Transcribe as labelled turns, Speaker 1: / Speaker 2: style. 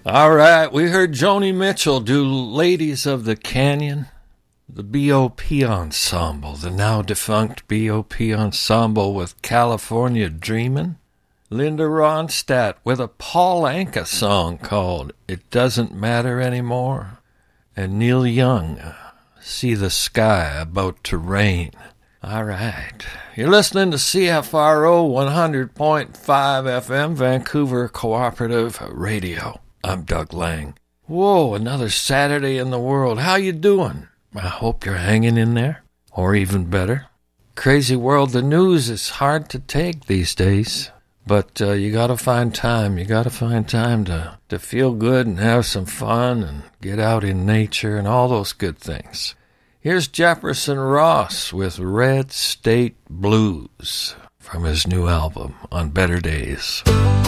Speaker 1: All right, we heard Joni Mitchell do Ladies of the Canyon, the B.O.P. Ensemble, the now-defunct B.O.P. Ensemble with California Dreamin', Linda Ronstadt with a Paul Anka song called It Doesn't Matter Anymore, and Neil Young, See the Sky About to Rain. All right, you're listening to CFRO 100.5 FM, Vancouver Cooperative Radio. I'm Doug Lang. Whoa, another Saturday in the world. How you doing? I hope you're hanging in there, or even better. Crazy world, the news is hard to take these days, but you gotta find time. You gotta find time to feel good and have some fun and get out in nature and all those good things. Here's Jefferson Ross with Red State Blues from his new album, On Better Days.